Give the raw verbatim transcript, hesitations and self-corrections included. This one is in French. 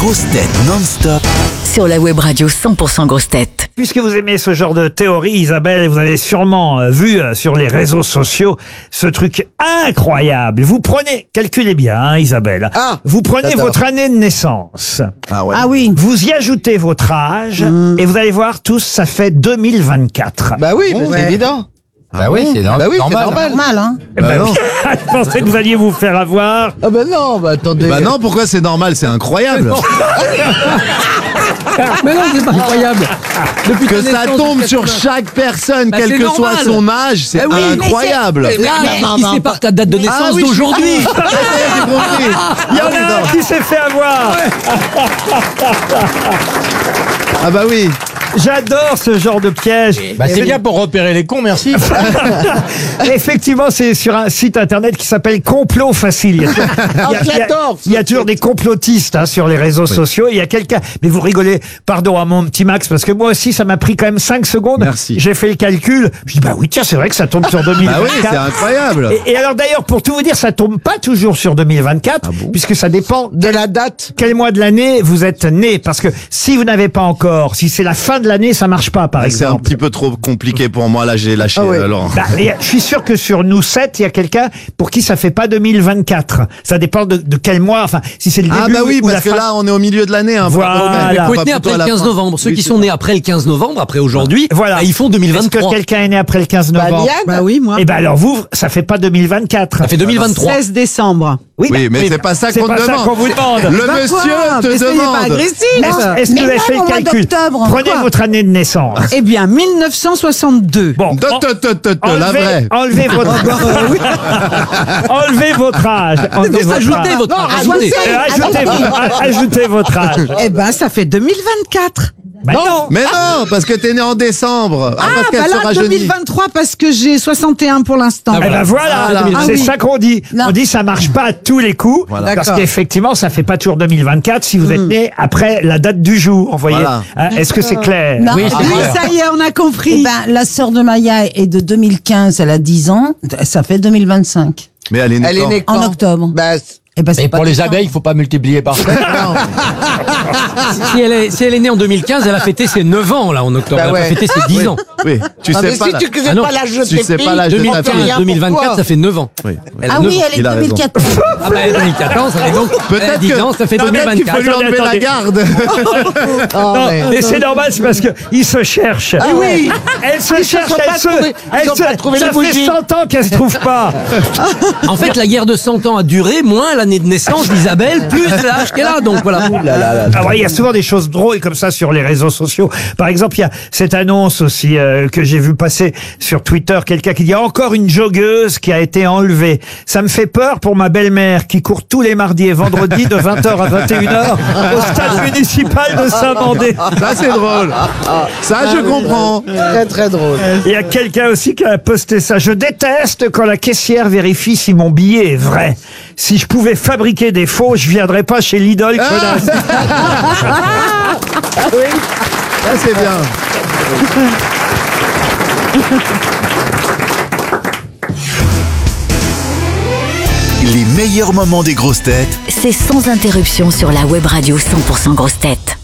grosses têtes non-stop sur la web radio cent pour cent grosses têtes. Puisque vous aimez ce genre de théorie, Isabelle, vous avez sûrement euh, vu euh, sur les réseaux sociaux ce truc incroyable. Vous prenez, calculez bien, hein, Isabelle. Ah, vous prenez j'adore. votre année de naissance. Ah ouais. Ah oui. Vous y ajoutez votre âge et vous allez voir tous, ça fait deux mille vingt-quatre. Bah oui, mais c'est évident. Bah oui, c'est no- Bah oui, c'est normal. normal. Normal, hein. Eh ben, Bah non. je pensais que vous alliez vous faire avoir. Ah bah non, bah attendez. Bah non, pourquoi c'est normal? C'est incroyable. Mais non, c'est pas incroyable. Depuis Que ta ça naissance tombe jusqu'à sur ton- chaque personne, Bah, quel c'est que normal. soit son âge, c'est Eh oui, mais incroyable. Mais là, qui sépare ta date de naissance Ah oui, je- d'aujourd'hui. Ah, ça y est, j'ai compris. Il y en a un qui s'est fait avoir. Ah bah oui. J'adore ce genre de piège. Bah, c'est bien pour repérer les cons, merci. Effectivement, c'est sur un site internet qui s'appelle Complot Facile. Il y a, toujours- il y a- il y a- j'adore il y a toujours des complotistes hein, sur les réseaux sociaux. Il y a quelqu'un, mais vous rigolez, pardon à mon petit Max, parce que moi aussi, ça m'a pris quand même cinq secondes. Merci. J'ai fait le calcul. Je dis, bah oui, tiens, c'est vrai que ça tombe sur deux mille Bah oui, c'est vingt-quatre. incroyable. et, et alors d'ailleurs, pour tout vous dire, ça tombe pas toujours sur deux mille vingt-quatre, Ah bon puisque ça dépend De la date. quel mois de l'année vous êtes né. Parce que si vous n'avez pas encore, si c'est la fin de l'année, ça marche pas, par C'est un exemple. petit peu trop compliqué pour moi, là j'ai lâché Ah ouais. euh, Laurent. Bah, et je suis sûr que sur nous sept, il y a quelqu'un pour qui ça fait pas deux mille vingt-quatre. Ça dépend de, de quel mois. Enfin, si c'est le début Ah bah oui, ou la parce que fin. là on est au milieu de l'année. Hein, Voilà. bravo, mais Il Il faut pas être né plutôt après à le la quinze fin. novembre. Ceux Oui, qui c'est sont vrai. nés après le quinze novembre, après aujourd'hui, Voilà. bah, ils font deux mille Est-ce que vingt-trois. quelqu'un est né après le quinze Bah novembre? Liane. Bah oui, moi. Eh ben alors vous, ça fait pas deux mille vingt-quatre. Ça fait deux mille vingt-trois. seize décembre. Oui, Oui, mais oui, c'est pas ça c'est qu'on pas te ça demande. qu'on vous demande. Le Bah monsieur quoi te Mais soyez demande. pas agressif. Est-ce est-ce que Mais vous avez même fait au le mois calcul? d'octobre, Prenez quoi. votre année de naissance. Eh bien, mille neuf cent soixante-deux. Bon, Tot, en- tot, tot, tot, tot, la enlevez, vraie. enlevez votre enlevez votre âge. Enlevez Donc, votre ajoutez âge. votre âge. ajoutez. Ajoutez. Euh, ajoutez, a- ajoutez votre âge. Eh ben, ça fait deux mille vingt-quatre. Bah non. Mais non, parce que t'es né en décembre. Ah, Ah, parce qu'elle bah se là, rajeunit. deux mille vingt-trois parce que j'ai soixante et un pour l'instant. Ah, Eh ben voilà, Ah c'est oui. ça qu'on dit. Non. On dit ça marche pas à tous les coups, Voilà. parce D'accord. qu'effectivement ça fait pas toujours deux mille vingt-quatre si vous êtes né après la date du jour. Vous voyez, Voilà. Hein, est-ce que c'est clair? Non. Oui, c'est Oui, clair. ça y est, on a Eh compris. ben, la sœur de Maya est de deux mille quinze, elle a dix ans, ça fait deux mille vingt-cinq. Mais elle est née Elle est quand née En quand octobre. Bah, Eh ben, c'est Et pas pour les tout ça. abeilles, il faut pas multiplier par sept. non. Si elle est, si elle est née en deux mille quinze, elle a fêté ses neuf ans, là, en octobre. Bah elle a ouais. pas fêté ses dix ans. Oui, tu Ah, sais mais pas. si là. tu connais Ah non, pas l'âge de tu tes sais pas filles, l'âge de ta deux mille quinze, fille. deux mille vingt-quatre, ça fait neuf ans. Oui. Elle a Ah neuf oui, ans. elle est il a de raison. deux mille quatorze. Ah bah, deux mille quatorze, ça fait donc elle a Peut-être dix que- ans, ça fait peut-être qu'il faut deux mille vingt-quatre. lui enlever la Attendez. garde. Oh, Non, mais- mais c'est normal, c'est parce que il se cherche. Ah oui. Elle se Ils se cherche, sont elle pas se, trouvés- elle ils ont se, pas trouvé ça les fait bougies. cent ans qu'elle se trouve pas. En fait, la guerre de cent ans a duré, moins l'année de naissance d'Isabelle, plus l'âge qu'elle a, donc voilà. Ah ouais, il y a souvent des choses drôles comme ça sur les réseaux sociaux. Par exemple, il y a cette annonce aussi euh, que j'ai vu passer sur Twitter, quelqu'un qui dit encore une joggeuse qui a été enlevée. Ça me fait peur pour ma belle-mère qui court tous les mardis et vendredis de vingt heures à vingt et une heures au stade municipal de Saint-Mandé. Ça c'est drôle. Ça je comprends. Très très drôle. Il y a quelqu'un aussi qui a posté ça. Je déteste quand la caissière vérifie si mon billet est vrai. Si je pouvais fabriquer des faux, je viendrais pas chez Lidl, connasse. Ça c'est bien. Les meilleurs moments des grosses têtes C'est sans interruption sur la web radio cent pour cent grosses têtes.